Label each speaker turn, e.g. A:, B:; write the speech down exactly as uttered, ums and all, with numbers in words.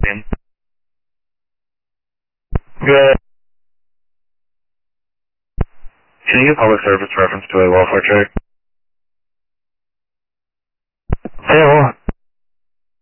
A: Good. Can you give public service reference to a welfare check?